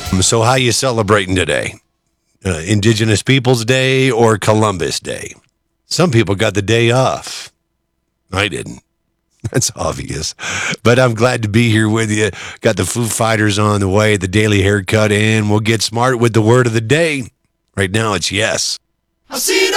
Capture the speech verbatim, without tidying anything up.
So how you celebrating today? Uh, Indigenous Peoples Day or Columbus Day? Some people got the day off. I didn't. That's obvious. But I'm glad to be here with you. Got the Foo Fighters on the way, the daily haircut in. We'll get smart with the word of the day. Right now it's yes. I'll see